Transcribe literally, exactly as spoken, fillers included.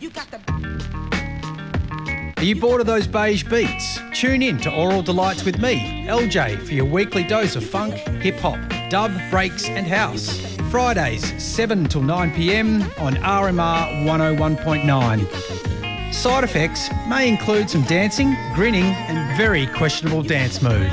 Are you bored of those beige beats? Tune in to Aural Delights with me, L J, for your weekly dose of funk, hip-hop, dub, breaks and house. Fridays, seven till nine p m on R M R one oh one point nine. Side effects may include some dancing, grinning and very questionable dance moves.